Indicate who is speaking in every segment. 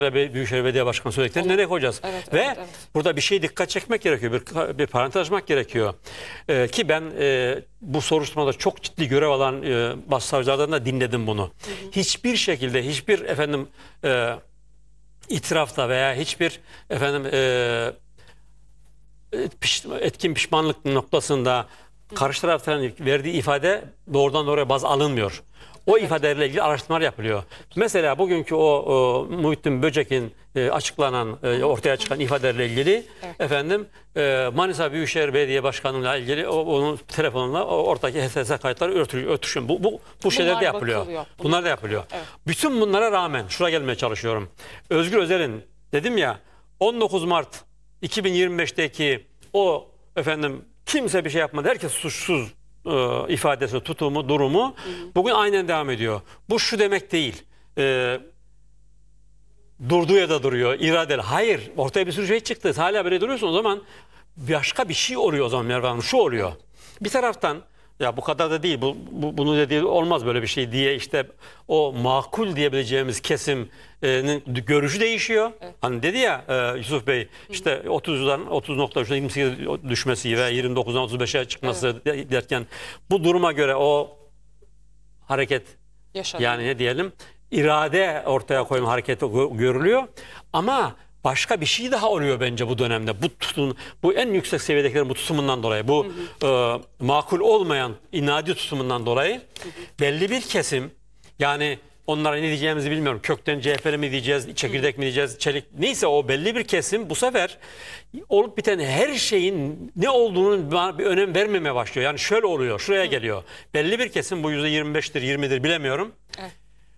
Speaker 1: Büyükşehir Belediye Başkanı söylediklerini nereye koyacağız?
Speaker 2: Evet,
Speaker 1: Ve
Speaker 2: evet.
Speaker 1: burada bir şey dikkat çekmek gerekiyor. Bir parantez açmak gerekiyor. Ki ben bu soruşturmada çok ciddi görev alan başsavcılardan da dinledim bunu. Hiçbir şekilde hiçbir itirafta veya hiçbir etkin pişmanlık noktasında karşı taraftan verdiği ifade doğrudan doğruya baz alınmıyor. O ifadelerle ilgili araştırmalar yapılıyor. Mesela bugünkü o Muhittin Böcek'in açıklanan, ortaya çıkan ifadelerle ilgili Manisa Büyükşehir Belediye Başkanı'yla ilgili onun telefonla ortaki HSS kayıtları örtüşüyor. Bu şeyler de yapılıyor. Bunlar da yapılıyor. Evet. Bütün bunlara rağmen şuraya gelmeye çalışıyorum. Özgür Özel'in dedim ya 19 Mart 2025'teki o kimse bir şey yapmadı. Herkes suçsuz ifadesi, tutumu, durumu bugün aynen devam ediyor. Bu şu demek değil. Durduğu ya da duruyor. İradeli. Hayır. Ortaya bir sürü şey çıktı. Hala böyle duruyorsun. O zaman başka bir şey oluyor o zaman Merve Hanım. Şu oluyor. Bir taraftan ya bu kadar da değil. Bunu dediği olmaz böyle bir şey diye işte o makul diyebileceğimiz kesimin görüşü değişiyor. Evet. Hani dedi ya Yusuf Bey işte 30'dan 30.3'e 28 düşmesi ve 29'dan 35'e çıkması derken bu duruma göre o hareket yaşanıyor. Yani ne diyelim irade ortaya koyma hareketi görülüyor. Ama başka bir şey daha oluyor bence bu dönemde. Bu en yüksek seviyedekilerin bu tutumundan dolayı, bu makul olmayan inadi tutumundan dolayı belli bir kesim, yani onlara ne diyeceğimizi bilmiyorum. Kökten CHP'li mi diyeceğiz, çekirdek mi diyeceğiz, çelik neyse o belli bir kesim bu sefer olup biten her şeyin ne olduğunun bir önem vermemeye başlıyor. Yani şöyle oluyor, şuraya geliyor. Belli bir kesim bu %25'tir, 20'dir bilemiyorum. Evet.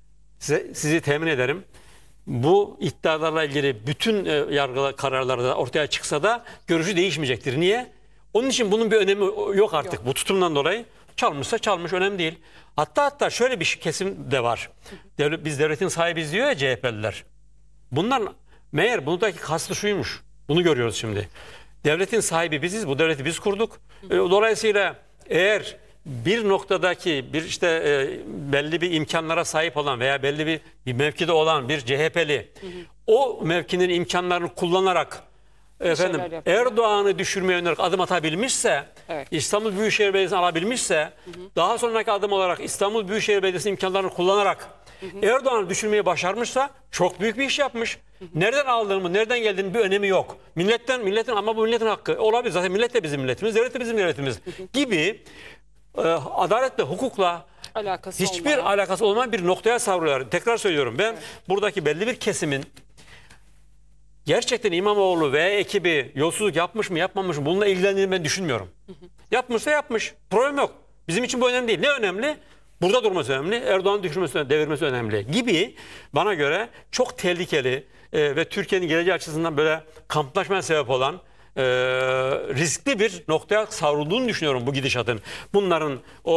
Speaker 1: Sizi temin ederim. Bu iddialarla ilgili bütün yargı kararları da ortaya çıksa da görüşü değişmeyecektir. Niye? Onun için bunun bir önemi yok artık. Yok. Bu tutumdan dolayı çalmışsa çalmış, önemli değil. Hatta şöyle bir kesim de var. Biz devletin sahibiyiz diyor ya CHP'liler. Bunlar meğer buradaki kastı şuymuş. Bunu görüyoruz şimdi. Devletin sahibi biziz. Bu devleti biz kurduk. Dolayısıyla eğer bir noktadaki belli bir imkanlara sahip olan veya belli bir mevkide olan bir CHP'li o mevkinin imkanlarını kullanarak Erdoğan'ı düşürmeye yönelik adım atabilmişse, evet, İstanbul Büyükşehir Belediyesi'ni alabilmişse, daha sonraki adım olarak İstanbul Büyükşehir Belediyesi'nin imkanlarını kullanarak Erdoğan'ı düşürmeyi başarmışsa çok büyük bir iş yapmış. Nereden aldığını, nereden geldiğini bir önemi yok. Milletin ama bu milletin hakkı olabilir. Zaten millet de bizim milletimiz, devlet de bizim devletimiz gibi adaletle, hukukla hiçbir alakası olmayan bir noktaya savruluyorlar. Tekrar söylüyorum, ben buradaki belli bir kesimin gerçekten İmamoğlu ve ekibi yolsuzluk yapmış mı yapmamış mı bununla ilgilendiğini ben düşünmüyorum. Yapmışsa yapmış. Problem yok. Bizim için bu önemli değil. Ne önemli? Burada durması önemli. Erdoğan'ı düşürmesi, devirmesi önemli gibi bana göre çok tehlikeli ve Türkiye'nin geleceği açısından böyle kamplaşmaya sebep olan riskli bir noktaya savrulduğunu düşünüyorum bu gidişatın. Bunların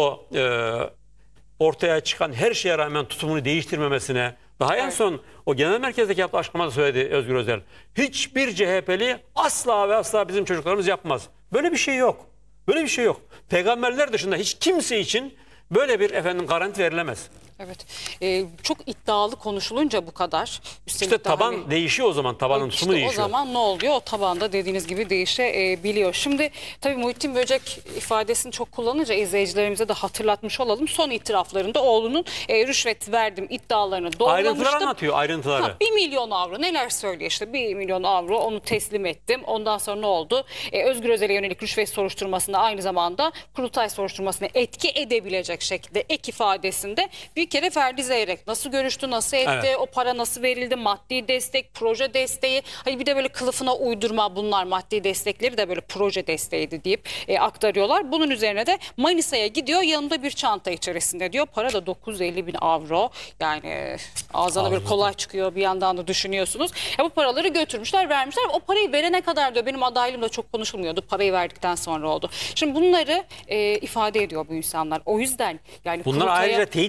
Speaker 1: ortaya çıkan her şeye rağmen tutumunu değiştirmemesine, daha en son o genel merkezdeki yaptığı açıklamada söyledi Özgür Özel. Hiçbir CHP'li asla ve asla bizim çocuklarımız yapmaz. Böyle bir şey yok. Böyle bir şey yok. Peygamberler dışında hiç kimse için böyle bir garanti verilemez.
Speaker 2: Evet. Çok iddialı konuşulunca bu kadar.
Speaker 1: İşte taban değişiyor o zaman. Tabanın tutumu değişiyor.
Speaker 2: O zaman ne oluyor? O tabanda dediğiniz gibi değişebiliyor. Şimdi tabii Muhittin Böcek ifadesini çok kullanınca izleyicilerimize de hatırlatmış olalım. Son itiraflarında oğlunun rüşvet verdim iddialarını doğrulamıştım.
Speaker 1: Ayrıntılar anlatıyor, ayrıntıları.
Speaker 2: 1 milyon avro neler söylüyor işte. 1 milyon avro onu teslim ettim. Ondan sonra ne oldu? Özgür Özel'e yönelik rüşvet soruşturmasında aynı zamanda kurultay soruşturmasına etki edebilecek şekilde ek ifadesinde bir kere Ferdi Zeyrek nasıl görüştü, nasıl etti, evet, o para nasıl verildi, maddi destek, proje desteği. Hani bir de böyle kılıfına uydurma bunlar, maddi destekleri de böyle proje desteğiydi deyip aktarıyorlar. Bunun üzerine de Manisa'ya gidiyor, yanında bir çanta içerisinde diyor. Para da 950 bin avro. Yani ağzına bir kolay çıkıyor, bir yandan da düşünüyorsunuz. Bu paraları götürmüşler, vermişler. O parayı verene kadar diyor benim adaylığım da çok konuşulmuyordu. Parayı verdikten sonra oldu. Şimdi bunları ifade ediyor bu insanlar. O yüzden yani
Speaker 1: bunlar ayrıca teyit ediliyor.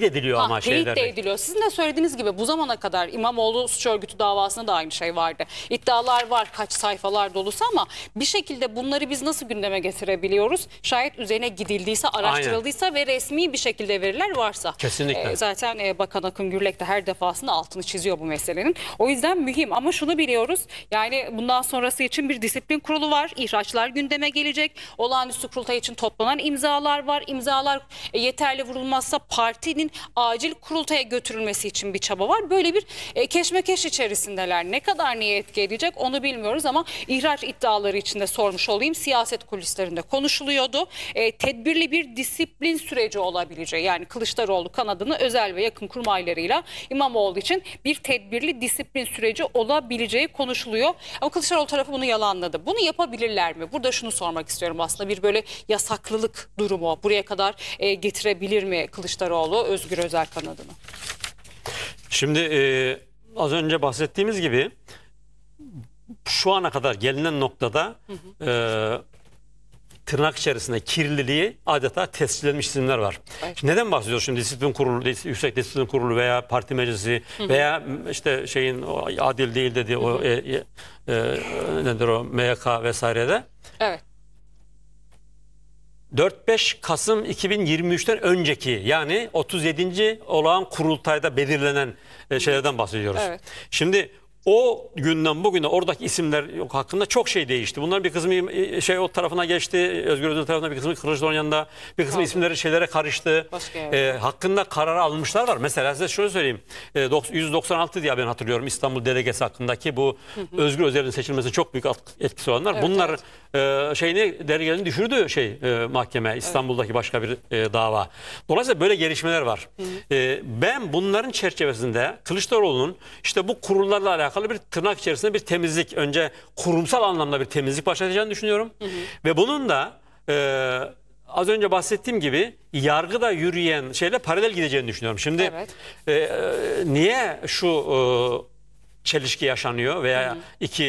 Speaker 1: ama
Speaker 2: teyit de
Speaker 1: şeyler.
Speaker 2: ediliyor. Sizin de söylediğiniz gibi bu zamana kadar İmamoğlu suç örgütü davasında da aynı şey vardı. İddialar var, kaç sayfalar dolusu, ama bir şekilde bunları biz nasıl gündeme getirebiliyoruz? Şayet üzerine gidildiyse, araştırıldıysa ve resmi bir şekilde veriler varsa.
Speaker 1: Kesinlikle.
Speaker 2: Zaten Bakan Akın Gürlek de her defasında altını çiziyor bu meselenin. O yüzden mühim, ama şunu biliyoruz. Yani bundan sonrası için bir disiplin kurulu var. İhraçlar gündeme gelecek. Olağanüstü kurultay için toplanan imzalar var. İmzalar yeterli vurulmazsa partinin acil kurultaya götürülmesi için bir çaba var. Böyle bir keşmekeş içerisindeler. Ne kadar niye etki edecek onu bilmiyoruz, ama ihraç iddiaları içinde sormuş olayım. Siyaset kulislerinde konuşuluyordu. Tedbirli bir disiplin süreci olabileceği, yani Kılıçdaroğlu kanadını özel ve yakın kurmaylarıyla İmamoğlu için bir tedbirli disiplin süreci olabileceği konuşuluyor. Ama Kılıçdaroğlu tarafı bunu yalanladı. Bunu yapabilirler mi? Burada şunu sormak istiyorum aslında. Bir böyle yasaklılık durumu buraya kadar getirebilir mi Kılıçdaroğlu Özgür Özel kanadını?
Speaker 1: Şimdi az önce bahsettiğimiz gibi şu ana kadar gelinen noktada tırnak içerisinde kirliliği adeta tescillenmiş isimler var.
Speaker 2: Evet.
Speaker 1: Şimdi neden bahsediyoruz şimdi? Disiplin kurulu, Yüksek Disiplin Kurulu veya parti meclisi veya işte şeyin adil değil dediği o nedir o MYK vesairede.
Speaker 2: Evet.
Speaker 1: 4-5 Kasım 2023'ten önceki, yani 37. olağan kurultayda belirlenen şeylerden bahsediyoruz.
Speaker 2: Evet.
Speaker 1: Şimdi o günden bugüne oradaki isimler hakkında çok şey değişti. Bunların bir kısmı o tarafına geçti, Özgür Özel tarafına, bir kısmı Kılıçdaroğlu'nun yanında, bir kısmı isimleri şeylere karıştı. Hakkında karar almışlar var. Mesela size şöyle söyleyeyim. 196 diye ben hatırlıyorum, İstanbul delegesi hakkındaki bu Özgür Özel'in seçilmesine çok büyük etkisi olanlar.
Speaker 2: Evet,
Speaker 1: bunlar delegenin düşürdü mahkeme, İstanbul'daki başka bir dava. Dolayısıyla böyle gelişmeler var. Ben bunların çerçevesinde Kılıçdaroğlu'nun işte bu kurullarla alakalı bir tırnak içerisinde bir temizlik, önce kurumsal anlamda bir temizlik başlatacağını düşünüyorum. Ve bunun da az önce bahsettiğim gibi yargıda yürüyen şeyle paralel gideceğini düşünüyorum. Şimdi niye şu çelişki yaşanıyor veya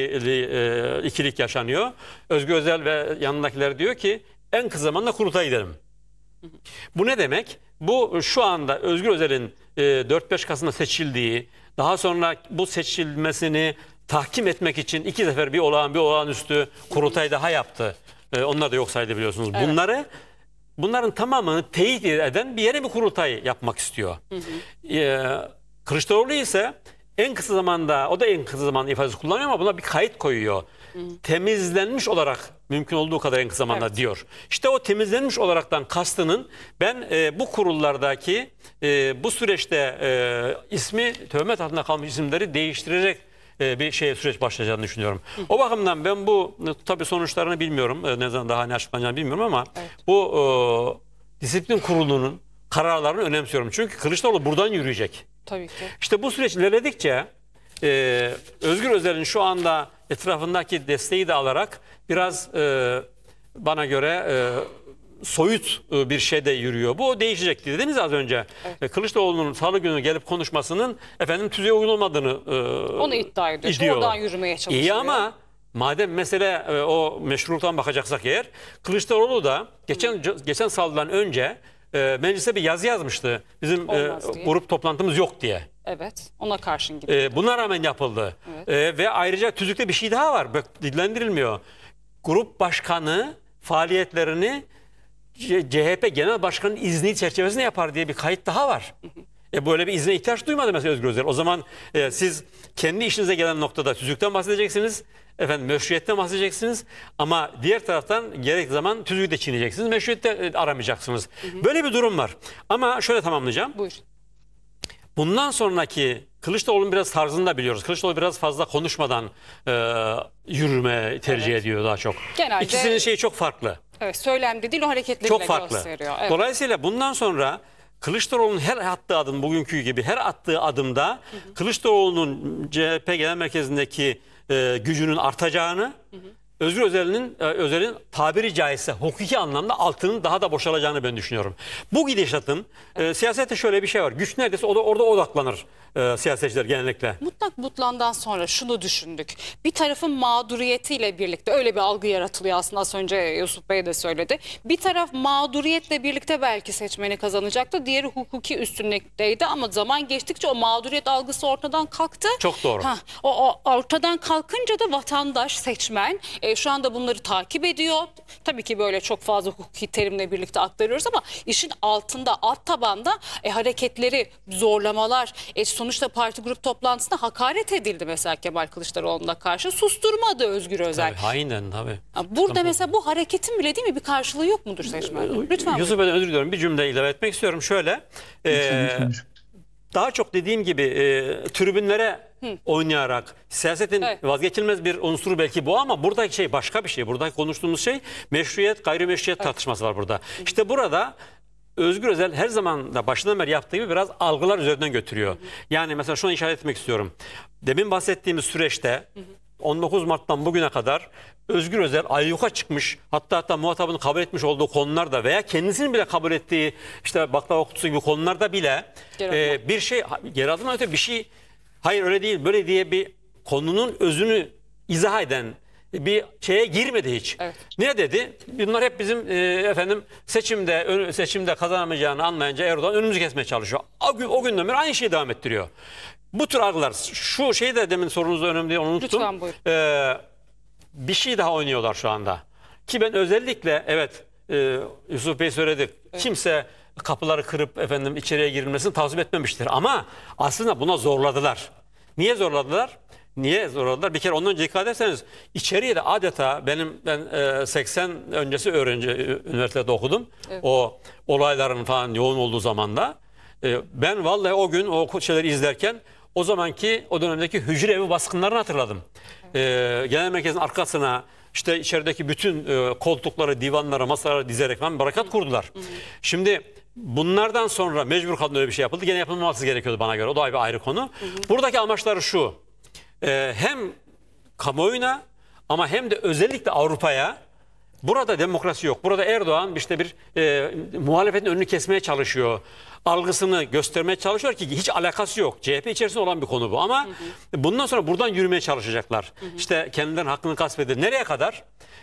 Speaker 1: ikilik yaşanıyor? Özgür Özel ve yanındakiler diyor ki en kısa zamanda kurultaya gidelim. Bu ne demek? Bu şu anda Özgür Özel'in 4-5 Kasım'da seçildiği, daha sonra bu seçilmesini tahkim etmek için 2 sefer bir olağanüstü kurultay daha yaptı. Onlar da yok saydı biliyorsunuz.
Speaker 2: Evet.
Speaker 1: Bunların tamamını teyit eden bir yere bir kurultay yapmak istiyor. Kılıçdaroğlu ise en kısa zamanda, o da en kısa zaman ifadesi kullanıyor ama buna bir kayıt koyuyor. Temizlenmiş olarak mümkün olduğu kadar en kısa zamanda diyor. İşte o temizlenmiş olaraktan kastının ben bu kurullardaki bu süreçte ismi töhmet altında kalmış isimleri değiştirecek bir süreç başlayacağını düşünüyorum. O bakımdan ben bu tabii sonuçlarını bilmiyorum. Ne zaman daha ne açıklanacağını bilmiyorum ama bu disiplin kurulunun kararlarını önemsiyorum. Çünkü Kılıçdaroğlu buradan yürüyecek.
Speaker 2: Tabii ki.
Speaker 1: İşte bu süreç ilerledikçe Özgür Özel'in şu anda etrafındaki desteği de alarak biraz bana göre soyut bir şeyde yürüyor. Bu değişecek dediniz az önce. Evet. Kılıçdaroğlu'nun salı günü gelip konuşmasının tüzüğe uygun olmadığını
Speaker 2: onu iddia ediyor. Oradan yürümeye çalışıyor.
Speaker 1: İyi ama madem mesele o meşrutan bakacaksak eğer, Kılıçdaroğlu da geçen salıdan önce meclise bir yazı yazmıştı. Bizim grup toplantımız yok diye.
Speaker 2: Evet. Ona karşın gidiyor.
Speaker 1: Buna rağmen yapıldı. Evet. Ve ayrıca tüzükte bir şey daha var. Dillendirilmiyor. Grup başkanı faaliyetlerini CHP Genel Başkanı'nın izni çerçevesinde yapar diye bir kayıt daha var. Böyle bir izne ihtiyaç duymadı mesela Özgür Özel. O zaman siz kendi işinize gelen noktada tüzükten bahsedeceksiniz. Meşruiyetten bahsedeceksiniz. Ama diğer taraftan gerekli zaman tüzüğü de çiğneyeceksiniz. Meşruiyette aramayacaksınız. Böyle bir durum var. Ama şöyle tamamlayacağım.
Speaker 2: Buyur.
Speaker 1: Bundan sonraki Kılıçdaroğlu'nun biraz tarzını da biliyoruz. Kılıçdaroğlu biraz fazla konuşmadan yürüme tercih ediyor daha çok.
Speaker 2: Genelde,
Speaker 1: İkisinin şeyi çok farklı.
Speaker 2: Evet, söylemde değil, o hareketleriyle
Speaker 1: çok farklı
Speaker 2: gösteriyor. Evet.
Speaker 1: Dolayısıyla bundan sonra Kılıçdaroğlu'nun her attığı adım, bugünkü gibi her attığı adımda Kılıçdaroğlu'nun CHP Genel Merkezi'ndeki gücünün artacağını Özgür Özel'in tabiri caizse hukuki anlamda altının daha da boşalacağını ben düşünüyorum. Bu gidişatın siyasette şöyle bir şey var. Güç neredeyse orada odaklanır siyasetçiler genellikle.
Speaker 2: Mutlak Butlan'dan sonra şunu düşündük. Bir tarafın mağduriyetiyle birlikte öyle bir algı yaratılıyor aslında, az önce Yusuf Bey de söyledi. Bir taraf mağduriyetle birlikte belki seçmeni kazanacaktı. Diğeri hukuki üstünlükteydi ama zaman geçtikçe o mağduriyet algısı ortadan kalktı.
Speaker 1: Çok doğru.
Speaker 2: O ortadan kalkınca da vatandaş, seçmen şu anda bunları takip ediyor. Tabii ki böyle çok fazla hukuki terimle birlikte aktarıyoruz ama işin altında, alt tabanda hareketleri, zorlamalar, sonuçta parti grup toplantısında hakaret edildi mesela Kemal Kılıçdaroğlu'na karşı. Susturmadı Özgür Özel.
Speaker 1: Tabii, aynen tabii.
Speaker 2: Burada mesela bu hareketin bile değil mi bir karşılığı yok mudur seçmen? Lütfen.
Speaker 1: Yusuf Bey'den özür diliyorum. Bir cümle ilave etmek istiyorum. Şöyle. Daha çok dediğim gibi tribünlere oynayarak siyasetin vazgeçilmez bir unsuru belki bu ama buradaki şey başka bir şey. Buradaki konuştuğumuz şey meşruiyet, gayrimeşruiyet tartışması var burada. İşte burada Özgür Özel her zaman da başından beri yaptığı gibi biraz algılar üzerinden götürüyor. Yani mesela şunu işaret etmek istiyorum. Demin bahsettiğimiz süreçte 19 Mart'tan bugüne kadar Özgür Özel ayyuka çıkmış, hatta muhatabını kabul etmiş olduğu konularda veya kendisinin bile kabul ettiği işte baklava kutusu gibi konularda bile bir şey, geri adımdan öte bir şey, hayır öyle değil böyle diye bir konunun özünü izah eden bir şeye girmedi hiç.
Speaker 2: Evet.
Speaker 1: Ne dedi? Bunlar hep bizim seçimde kazanamayacağını anlayınca Erdoğan önümüzü kesmeye çalışıyor. O günden beri aynı şeyi devam ettiriyor. Bu tür algılar, şu şeyi de demin sorunuzda önemli değil, onu unuttum.
Speaker 2: Lütfen buyurun.
Speaker 1: Bir şey daha oynuyorlar şu anda. Ki ben özellikle Yusuf Bey söyledi. Evet. Kimse kapıları kırıp içeriye girilmesini tavsiye etmemiştir. Ama aslında buna zorladılar. Niye zorladılar? Bir kere ondan önce dikkat ederseniz içeriye de adeta ben 80 öncesi öğrenci üniversitede okudum. Evet. O olayların falan yoğun olduğu zamanda. Ben vallahi o gün o şeyleri izlerken o dönemdeki hücre evi baskınlarını hatırladım. Genel merkezin arkasına işte içerideki bütün koltukları, divanlara, masalara dizerek falan barikat kurdular. Şimdi bunlardan sonra mecbur kalın öyle bir şey yapıldı. Gene yapılmaması gerekiyordu bana göre. O da bir ayrı konu. Buradaki amaçları şu. Hem kamuoyuna ama hem de özellikle Avrupa'ya burada demokrasi yok. Burada Erdoğan işte bir muhalefetin önünü kesmeye çalışıyor. Algısını göstermeye çalışıyor ki hiç alakası yok. CHP içerisinde olan bir konu bu ama bundan sonra buradan yürümeye çalışacaklar. İşte kendilerinin hakkını gasp edip nereye kadar?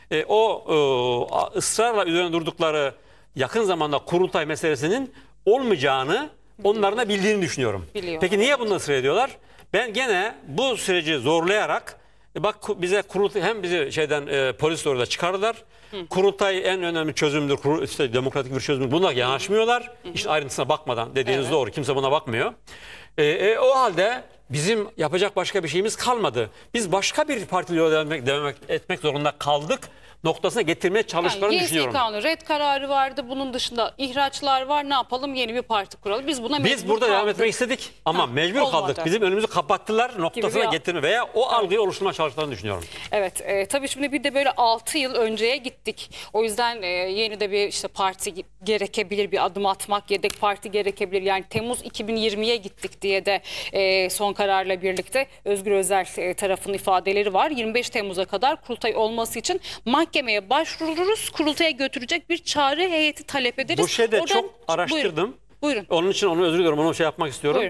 Speaker 1: Israrla üzerine durdukları yakın zamanda kurultay meselesinin olmayacağını onların da bildiğini düşünüyorum. Peki niye bunu ısrar ediyorlar? Ben gene bu süreci zorlayarak bak bize kurultay hem bizi polis orada çıkardılar. Kurultay en önemli çözümdür. İşte demokratik bir çözümdür. Buna yanaşmıyorlar. İşte ayrıntısına bakmadan dediğiniz doğru. Kimse buna bakmıyor. O halde bizim yapacak başka bir şeyimiz kalmadı. Biz başka bir partiyle devam etmek zorunda kaldık noktasına getirmeye çalıştıklarını düşünüyorum.
Speaker 2: YSK'nın red kararı vardı. Bunun dışında ihraçlar var. Ne yapalım? Yeni bir parti kuralım. Biz buna mecbur
Speaker 1: burada
Speaker 2: kaldık.
Speaker 1: devam etmek istedik ama mecbur kaldık. Bizim önümüzü kapattılar noktasına getirme veya o algıyı oluşturmaya çalıştıklarını düşünüyorum.
Speaker 2: Evet. Tabii şimdi bir de böyle 6 yıl önceye gittik. O yüzden yeni de bir parti gerekebilir, bir adım atmak, yedek parti gerekebilir. Yani Temmuz 2020'ye gittik diye de son kararla birlikte Özgür Özel tarafının ifadeleri var. 25 Temmuz'a kadar kurultay olması için mahkemeye başvururuz. Kurultaya götürecek bir çağrı heyeti talep ederiz.
Speaker 1: Bu şeyde çok araştırdım.
Speaker 2: Buyurun.
Speaker 1: Onun için özür diliyorum. Onu yapmak istiyorum.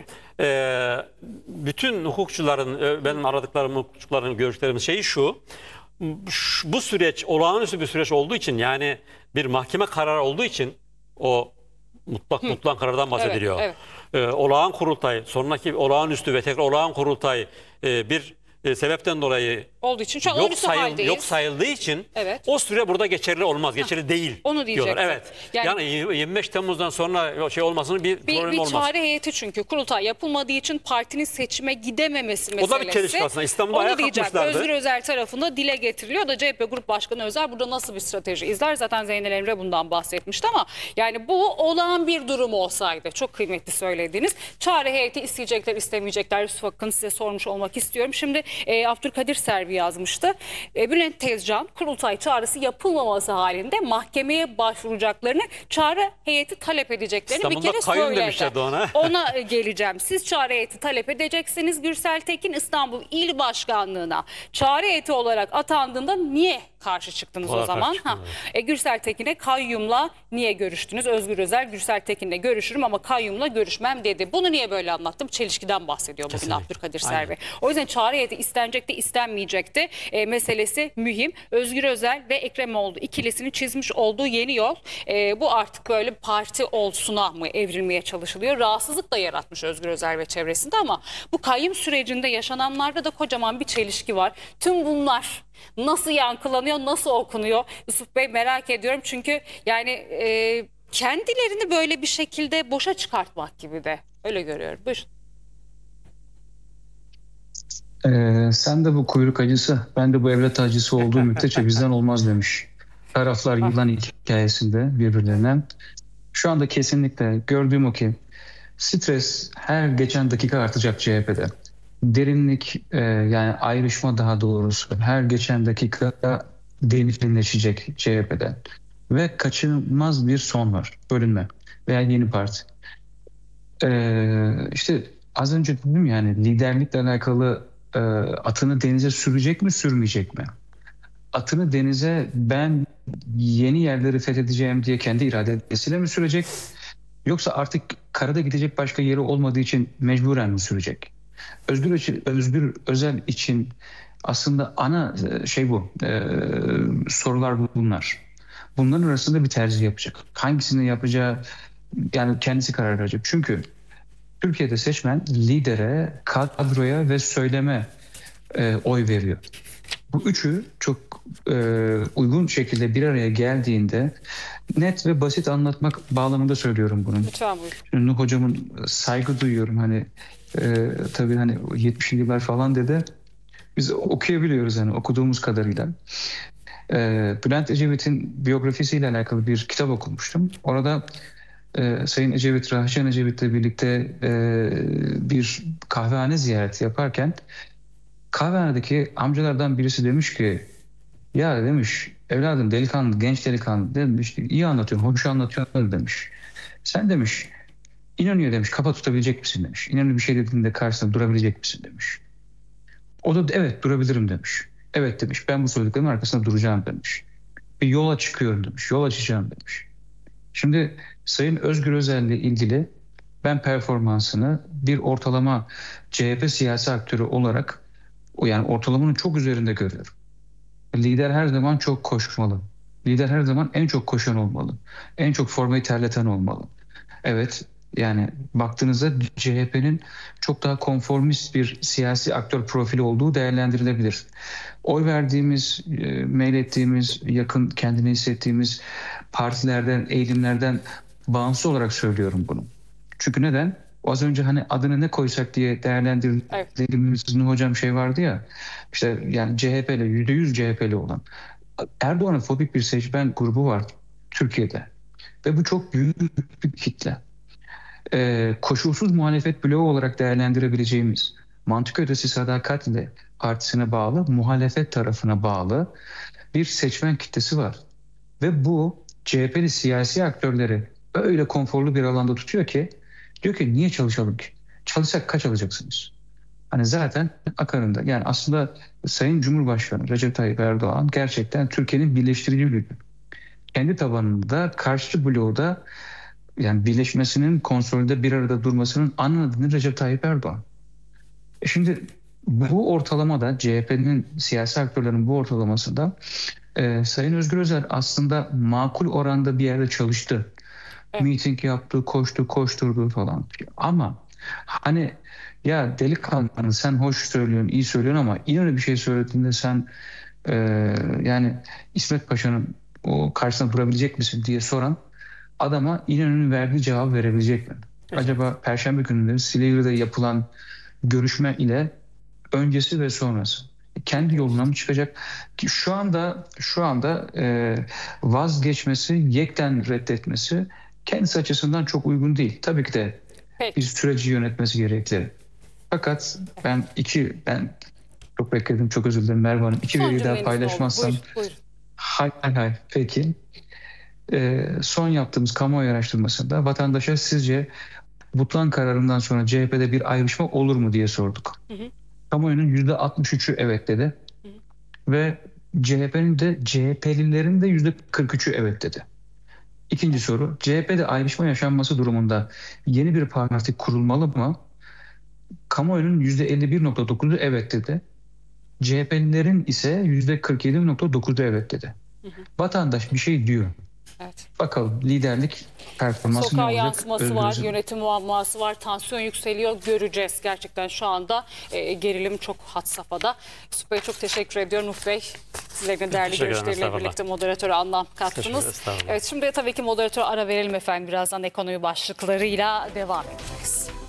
Speaker 1: Bütün hukukçuların, benim aradıklarım hukukçuların görüşlerimiz şu. Bu süreç olağanüstü bir süreç olduğu için yani bir mahkeme kararı olduğu için o mutlak karardan bahsediliyor. Evet. Olağan kurultay, sonraki olağanüstü ve tekrar olağan kurultay bir sebepten dolayı
Speaker 2: olduğu için şu an
Speaker 1: yok sayıldığı için o süre burada geçerli olmaz. Geçerli değil.
Speaker 2: Onu diyecektim.
Speaker 1: Evet. Yani 25 Temmuz'dan sonra olmasının bir problemi olmaz.
Speaker 2: Bir çare heyeti çünkü kurultay yapılmadığı için partinin seçime gidememesi meselesi.
Speaker 1: O da bir çelişki aslında. İstanbul'da ayağa kalkmışlardı.
Speaker 2: Özgür Özel tarafında dile getiriliyor da CHP Grup Başkanı Özel burada nasıl bir strateji izler? Zaten Zeynel Emre bundan bahsetmişti ama yani bu olağan bir durum olsaydı çok kıymetli söylediğiniz. Çare heyeti isteyecekler istemeyecekler. Yusuf Akın size sormuş olmak istiyorum. Şimdi Abdülkadir Servi yazmıştı. Bülent Tezcan kurultay çağrısı yapılmaması halinde mahkemeye başvuracaklarını, çağrı heyeti talep edeceklerini
Speaker 1: İstanbul'da
Speaker 2: bir kere söyledi. Ona geleceğim. Siz çağrı heyeti talep edeceksiniz. Gürsel Tekin İstanbul İl Başkanlığı'na çağrı heyeti olarak atandığında niye karşı çıktınız
Speaker 1: Valla
Speaker 2: o zaman.
Speaker 1: karşı çıktım,
Speaker 2: Gürsel Tekin'e kayyumla niye görüştünüz? Özgür Özel Gürsel Tekin'le görüşürüm ama kayyumla görüşmem dedi. Bunu niye böyle anlattım? Çelişkiden bahsediyor bugün
Speaker 1: Kesinlikle.
Speaker 2: Abdülkadir
Speaker 1: Aynen.
Speaker 2: Selvi. O yüzden çağrı heyeti istenecekti, istenmeyecekti meselesi mühim. Özgür Özel ve Ekrem İmamoğlu ikilisinin çizmiş olduğu yeni yol bu artık böyle parti olsuna mı evrilmeye çalışılıyor? Rahatsızlık da yaratmış Özgür Özel ve çevresinde ama bu kayyum sürecinde yaşananlarda da kocaman bir çelişki var. Tüm bunlar nasıl yankılanıyor, nasıl okunuyor? Yusuf Bey merak ediyorum çünkü yani kendilerini böyle bir şekilde boşa çıkartmak gibi de öyle görüyorum. Buyurun.
Speaker 3: Sen de bu kuyruk acısı, ben de bu evlat acısı olduğu müddetçe bizden olmaz demiş. Taraflar yılan hikayesinde birbirlerine. Şu anda kesinlikle gördüğüm o ki stres her geçen dakika artacak CHP'de. Derinlik yani ayrışma daha doğrusu her geçen dakika derinleşecek CHP'de. Ve kaçınılmaz bir son var. Bölünme veya yeni parti. İşte az önce dedim yani liderlikle alakalı atını denize sürecek mi sürmeyecek mi? Atını denize ben yeni yerleri fethedeceğim diye kendi iradesiyle mi sürecek? Yoksa artık karada gidecek başka yeri olmadığı için mecburen mi sürecek? Özgür Özel için aslında ana şey bu. Sorular bunlar. Bunların arasında bir tercih yapacak. Hangisini yapacağı yani kendisi karar verecek. Çünkü Türkiye'de seçmen lidere, kadroya ve söyleme oy veriyor. Bu üçü çok uygun şekilde bir araya geldiğinde net ve basit anlatmak bağlamında söylüyorum bunu.
Speaker 2: Lütfen buyurun.
Speaker 3: Ünlü hocamın saygı duyuyorum hani tabii hani 70'li yıllar falan dedi. Biz okuyabiliyoruz hani okuduğumuz kadarıyla. Bülent Ecevit'in biyografisiyle alakalı bir kitap okumuştum. Orada Sayın Ecevit, Rahşan Ecevit'le birlikte bir kahvehane ziyareti yaparken kahvehanedeki amcalardan birisi demiş ki ya demiş evladım delikanlı, genç delikanlı demiş iyi anlatıyorsun, hoş anlatıyorsun demiş. Sen demiş inanıyor demiş kafa tutabilecek misin demiş. İnanıyor bir şey dediğinde karşısında durabilecek misin demiş. O da evet durabilirim demiş. Evet demiş ben bu söylediklerimin arkasında duracağım demiş. Bir yola çıkıyorum demiş. Yol açacağım demiş. Şimdi Sayın Özgür Özel'le ilgili ben performansını bir ortalama CHP siyasi aktörü olarak yani ortalamanın çok üzerinde görüyorum. Lider her zaman çok koşmalı. Lider her zaman en çok koşan olmalı. En çok formayı terleten olmalı. Evet yani baktığınızda CHP'nin çok daha konformist bir siyasi aktör profili olduğu değerlendirilebilir. Oy verdiğimiz, meylettiğimiz, yakın kendini hissettiğimiz partilerden, eğilimlerden bağımsız olarak söylüyorum bunu. Çünkü neden? Az önce hani adını ne koysak diye değerlendirdiğimiz hocam şey vardı ya, işte yani CHP'li, %100 CHP'li olan Erdoğan'ın fobik bir seçmen grubu var Türkiye'de. Ve bu çok büyük bir kitle. Koşulsuz muhalefet bloğu olarak değerlendirebileceğimiz mantık ötesi sadakatle partisine bağlı, muhalefet tarafına bağlı bir seçmen kitlesi var. Ve bu CHP'li siyasi aktörleri öyle konforlu bir alanda tutuyor ki diyor ki niye çalışalım ki? Çalışsak kaç alacaksınız? Hani zaten akarında yani aslında Sayın Cumhurbaşkanı Recep Tayyip Erdoğan gerçekten Türkiye'nin birleştirici gücü. Kendi tabanında karşı bloğu da yani birleşmesinin, konsolide bir arada durmasının ana nedeni Recep Tayyip Erdoğan. Şimdi bu ortalamada CHP'nin siyasi aktörlerin bu ortalamasında Sayın Özgür Özel aslında makul oranda bir yerde çalıştı.
Speaker 2: Evet.
Speaker 3: Miting yaptı, koştu, koşturdu falan. Ama hani ya delikanlı sen hoş söylüyorsun, iyi söylüyorsun ama inanın bir şey söylediğinde sen yani İsmet Paşa'nın o karşısına durabilecek misin diye soran adama İnönü'nün verdiği cevabı verebilecek mi?
Speaker 1: Evet.
Speaker 3: Acaba Perşembe günü Silivri'de yapılan görüşme ile öncesi ve sonrası kendi yoluna mı çıkacak? Ki şu anda vazgeçmesi, yekten reddetmesi kendisi açısından çok uygun değil. Tabii ki de
Speaker 2: Peki.
Speaker 3: bir süreci yönetmesi gerekli. Fakat ben çok bekledim, çok özür dilerim Merve Hanım. İki
Speaker 2: Son
Speaker 3: veriyi daha
Speaker 2: cümleniz ne oldu?
Speaker 3: paylaşmazsam
Speaker 2: Buyurun.
Speaker 3: hay peki. Son yaptığımız kamuoyu araştırmasında vatandaşa sizce Butlan kararından sonra CHP'de bir ayrışma olur mu diye sorduk.
Speaker 2: Hı hı.
Speaker 3: Kamuoyunun %63'ü evet dedi.
Speaker 2: Hı hı.
Speaker 3: Ve CHP'lilerin de %43'ü evet dedi. İkinci soru, CHP'de ayrışma yaşanması durumunda yeni bir parti kurulmalı mı? Kamuoyunun %51,9'u evet dedi. CHP'lilerin ise %47,9'u evet dedi. Vatandaş bir şey diyor.
Speaker 2: Evet.
Speaker 3: Bakalım liderlik performansı ne
Speaker 2: Sokağa
Speaker 3: olacak?
Speaker 2: yansıması var, yönetim muamması var, tansiyon yükseliyor. Göreceğiz. Gerçekten şu anda gerilim çok had safhada. Yusuf Bey çok teşekkür ediyorum. Ufuk Bey sizlerin değerli
Speaker 1: Teşekkür ederim,
Speaker 2: görüşleriyle
Speaker 1: estağfurullah.
Speaker 2: birlikte moderatöre anlam
Speaker 1: Teşekkür ederim,
Speaker 2: kattınız.
Speaker 1: estağfurullah.
Speaker 2: Evet, şimdi tabii ki moderatör ara verelim efendim. Birazdan ekonomi başlıklarıyla devam edeceğiz.